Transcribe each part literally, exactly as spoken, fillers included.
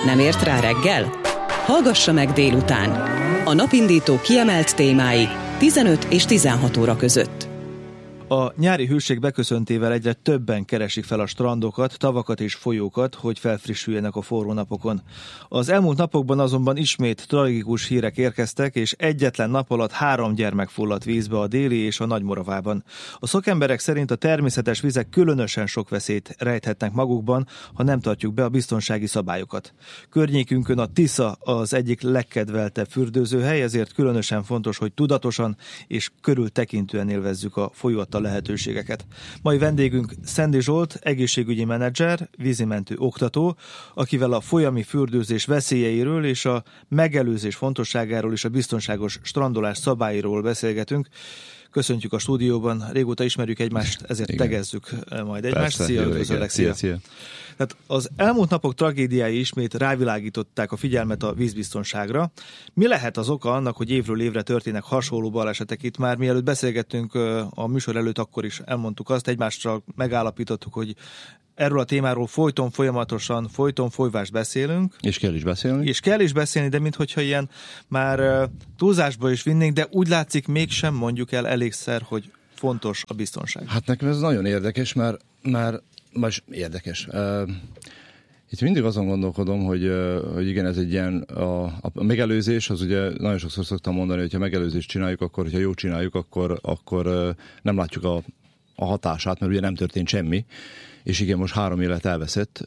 Nem ért rá reggel? Hallgassa meg délután. A napindító kiemelt témái tizenöt és tizenhat óra között. A nyári hőség beköszöntével egyre többen keresik fel a strandokat, tavakat és folyókat, hogy felfrissüljenek a forró napokon. Az elmúlt napokban azonban ismét tragikus hírek érkeztek, és egyetlen nap alatt három gyermek fulladt vízbe a Déli és a Nagymoravában. A szakemberek szerint a természetes vizek különösen sok veszélyt rejthetnek magukban, ha nem tartjuk be a biztonsági szabályokat. Környékünkön a Tisza az egyik legkedveltebb fürdőzőhely, ezért különösen fontos, hogy tudatosan és körültekintően élvezzük a folyót a lehetőségeket. Mai vendégünk Szendi Zsolt, egészségügyi menedzser, vízimentő oktató, akivel a folyami fürdőzés veszélyeiről és a megelőzés fontosságáról és a biztonságos strandolás szabályról beszélgetünk. Köszöntjük a stúdióban, régóta ismerjük egymást, ezért Igen. tegezzük majd egymást. Persze, szia, jó, üdvözöllek, szia. szia. Tehát az elmúlt napok tragédiái ismét rávilágították a figyelmet a vízbiztonságra. Mi lehet az oka annak, hogy évről évre történnek hasonló balesetek? Itt már mielőtt beszélgettünk a műsor előtt, akkor is elmondtuk azt, egymásra megállapítottuk, hogy erről a témáról folyton, folyamatosan, folyton folyvást beszélünk. És kell is beszélni. És kell is beszélni, de minthogyha ilyen már túlzásba is vinnénk, de úgy látszik, mégsem mondjuk el elégszer, hogy fontos a biztonság. Hát nekem ez nagyon érdekes, mert, mert most érdekes. Itt mindig azon gondolkodom, hogy, hogy igen, ez egy ilyen, a, a megelőzés, az ugye nagyon sokszor szoktam mondani, hogy ha megelőzést csináljuk, akkor, hogyha jól csináljuk, akkor, akkor nem látjuk a, a hatását, mert ugye nem történt semmi. És igen, most három élet elveszett,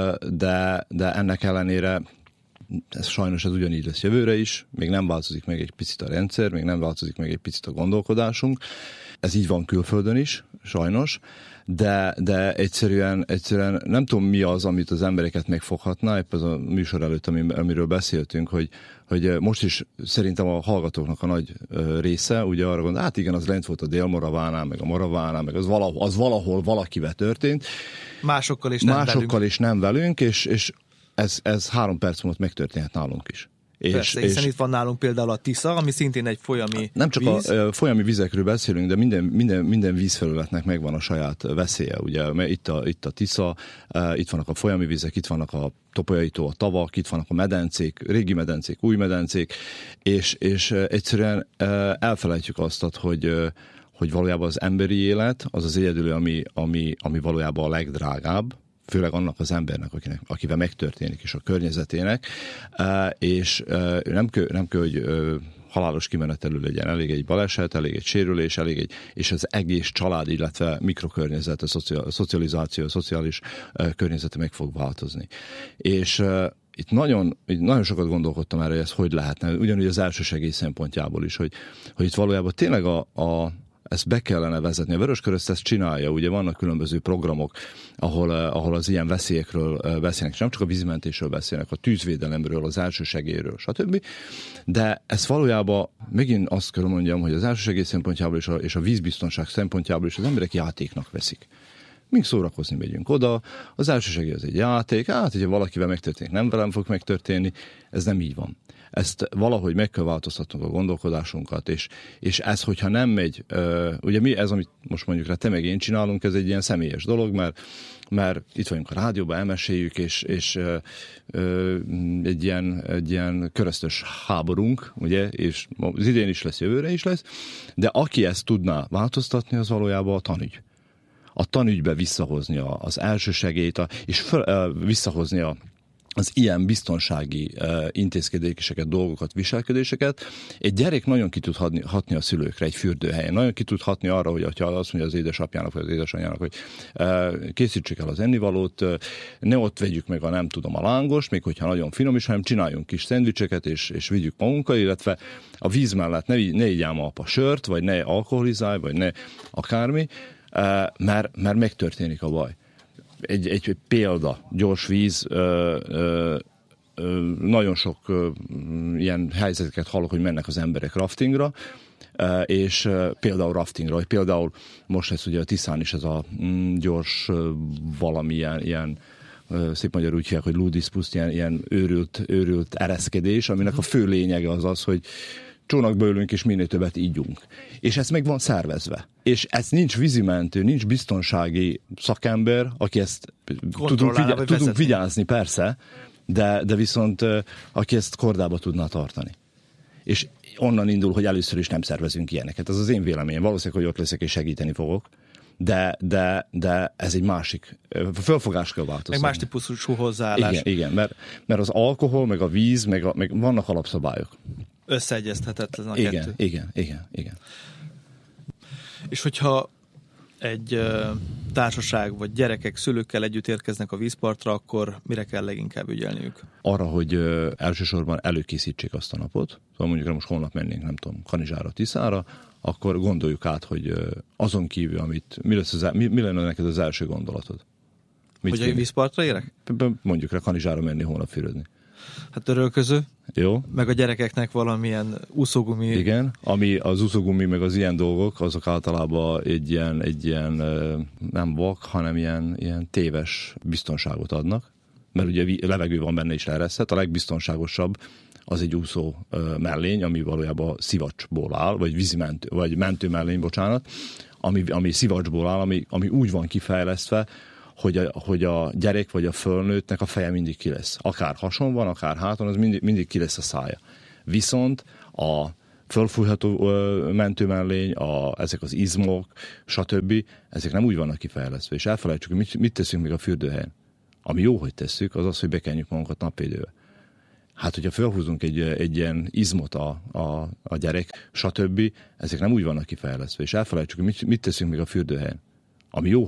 de, de ennek ellenére ez sajnos ez ugyanígy lesz jövőre is, még nem változik meg egy picit a rendszer, még nem változik meg egy picit a gondolkodásunk. Ez így van külföldön is, sajnos, de, de egyszerűen, egyszerűen nem tudom mi az, amit az embereket megfoghatná, épp az a műsor előtt, amiről beszéltünk, hogy, hogy most is szerintem a hallgatóknak a nagy része ugye arra gondol, hát igen, az lent volt a Dél-Moravánál, meg a Moravánál, meg az valahol, az valahol valakivel történt. Másokkal is nem Másokkal velünk. is nem velünk, és, és ez, ez három perc múlva megtörténhet nálunk is. Persze, és, hiszen és itt van nálunk például a Tisza, ami szintén egy folyami Nem csak víz. a folyami vizekről beszélünk, de minden, minden, minden vízfelületnek megvan a saját veszélye. Ugye, mert itt a, itt a Tisza, itt vannak a folyami vizek, itt vannak a Topolyaitó, a tavak, itt vannak a medencék, régi medencék, új medencék, és, és egyszerűen elfelejtjük azt, hogy, hogy valójában az emberi élet az az egyedül, ami, ami, ami valójában a legdrágább, főleg annak az embernek, akinek, akivel megtörténik, és a környezetének, és nem kell, nem kell hogy halálos kimenetelő legyen, elég egy baleset, elég egy sérülés, elég egy, és az egész család, illetve mikrokörnyezet, a szocializáció, a szociális környezete meg fog változni. És itt nagyon, nagyon sokat gondolkodtam erre, hogy ez hogy lehetne, ugyanúgy az elsősegély szempontjából is, hogy, hogy itt valójában tényleg a, a ezt be kellene vezetni. A Vöröskereszt ezt csinálja, ugye vannak különböző programok, ahol, ahol az ilyen veszélyekről beszélnek, és nem csak a vízmentésről beszélnek, a tűzvédelemről, az elsősegélyről, stb. De ez valójában megint azt kell mondjam, hogy az elsősegély szempontjából és a, és a vízbiztonság szempontjából is az emberek játéknak veszik. Mink szórakozni megyünk oda, az elsősegély az egy játék, hát hogyha valakivel megtörténik, nem velem fog megtörténni, ez nem így van. Ezt valahogy meg kell változtatnunk a gondolkodásunkat, és, és ez, hogyha nem megy, uh, ugye mi ez, amit most mondjuk rá te meg én csinálunk, ez egy ilyen személyes dolog, mert, mert itt vagyunk a rádióban, elmeséljük, és, és uh, uh, egy, ilyen, egy ilyen köröztös háborunk, ugye, és az idén is lesz, jövőre is lesz, de aki ezt tudná változtatni, az valójában a tanügy. A tanügybe visszahozni az elsősegélyt, és föl, uh, visszahozni a az ilyen biztonsági uh, intézkedéseket, dolgokat, viselkedéseket. Egy gyerek nagyon ki tud hatni, hatni a szülőkre egy fürdőhelyen. Nagyon ki tud hatni arra, hogy ha azt mondja az édesapjának, vagy az édesanyjának, hogy uh, készítsük el az ennivalót, uh, ne ott vegyük meg a nem tudom a lángos, még hogyha nagyon finom is, hanem csináljunk kis szendvicseket, és, és vigyük magunkkal, illetve a víz mellett ne, ne igyám apa sört, vagy ne alkoholizálj, vagy ne akármi, uh, mert, mert megtörténik a baj. Egy, egy, egy példa, gyors víz, ö, ö, ö, nagyon sok ö, ilyen helyzeteket hallok, hogy mennek az emberek raftingra, ö, és ö, például raftingra, vagy például most ez ugye a Tiszán is ez a mm, gyors ö, valamilyen ilyen, ö, szép magyarul úgy hívják, hogy ludispuszt, ilyen, ilyen őrült, őrült ereszkedés, aminek a fő lényege az az, hogy csónakba ülünk, és minél többet ígyunk. És ez meg van szervezve. És ez nincs vízimentő, nincs biztonsági szakember, aki ezt tudunk, vigyá- tudunk vigyázni, persze, de, de viszont aki ezt kordába tudná tartani. És onnan indul, hogy először is nem szervezünk ilyeneket. Ez az én véleményem. Valószínűleg, hogy ott leszek és segíteni fogok, de, de, de ez egy másik, fölfogás kell változni. Meg más típusú hozzáállás. Igen, igen, mert, mert az alkohol, meg a víz, meg, a, meg vannak alapszabályok. Összeegyeztethetetlen a igen, kettő. Igen, igen, igen. És hogyha egy uh, társaság vagy gyerekek szülőkkel együtt érkeznek a vízpartra, akkor mire kell leginkább ügyelniük? Arra, hogy uh, elsősorban előkészítsék azt a napot. Szóval mondjuk, most holnap mennénk, nem tudom, Kanizsára, Tiszára, akkor gondoljuk át, hogy uh, azon kívül, amit, mi, lesz az, mi, mi lenne neked az első gondolatod? Mit hogy a vízpartra érek? Mondjuk rá Kanizsára menni, holnap fürödni. Hát törölköző. Jó. Meg a gyerekeknek valamilyen úszógumi. Igen, ami az úszógumi, meg az ilyen dolgok, azok általában egy ilyen, egy ilyen nem vak, hanem ilyen, ilyen téves biztonságot adnak. Mert ugye levegő van benne is leereszthet. A legbiztonságosabb az egy úszó mellény, ami valójában szivacsból áll, vagy vízimentő, vagy mentő mellény, bocsánat, ami, ami szivacsból áll, ami, ami úgy van kifejlesztve, hogy a, hogy a gyerek vagy a fölnőttnek a feje mindig ki lesz. Akár hason van, akár háton, az mindig, mindig ki lesz a szája. Viszont a fölfújható mentőmellény, a, ezek az izmok, stb. Ezek nem úgy vannak kifejlesztve. És elfelejtsük, hogy mit, mit teszünk még a fürdőhelyen. Ami jó, hogy tesszük, az az, hogy bekenjük magunkat napvédővel. Hát, hogyha felhúzunk egy, egy ilyen izmot a, a, a gyerek, stb. Ezek nem úgy vannak kifejlesztve. És elfelejtsük, hogy mit, mit teszünk még a fürdőhelyen. Ami jó,